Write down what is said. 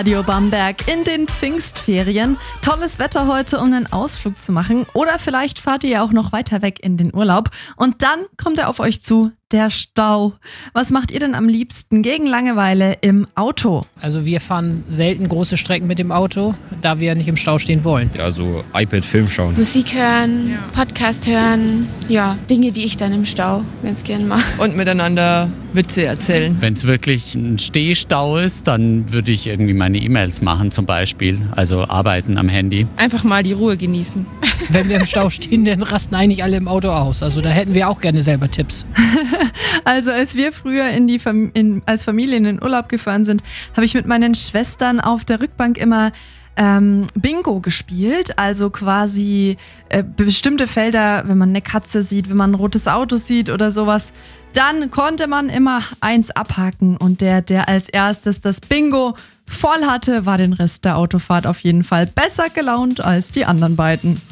Radio Bamberg in den Pfingstferien. Tolles Wetter heute, um einen Ausflug zu machen. Oder vielleicht fahrt ihr ja auch noch weiter weg in den Urlaub. Und dann kommt er auf euch zu, der Stau. Was macht ihr denn am liebsten gegen Langeweile im Auto? Also wir fahren selten große Strecken mit dem Auto, da wir nicht im Stau stehen wollen. Ja, so iPad-Film schauen. Musik hören, Podcast hören, ja, Dinge, die ich dann im Stau ganz gern mache. Und miteinander Witze erzählen. Wenn es wirklich ein Stehstau ist, dann würde ich irgendwie meine E-Mails machen zum Beispiel, also arbeiten am Handy. Einfach mal die Ruhe genießen. Wenn wir im Stau stehen, dann rasten eigentlich alle im Auto aus. Also da hätten wir auch gerne selber Tipps. Also als wir früher als Familie in den Urlaub gefahren sind, habe ich mit meinen Schwestern auf der Rückbank immer Bingo gespielt, also quasi bestimmte Felder, wenn man eine Katze sieht, wenn man ein rotes Auto sieht oder sowas, dann konnte man immer eins abhaken und der als erstes das Bingo voll hatte, war den Rest der Autofahrt auf jeden Fall besser gelaunt als die anderen beiden.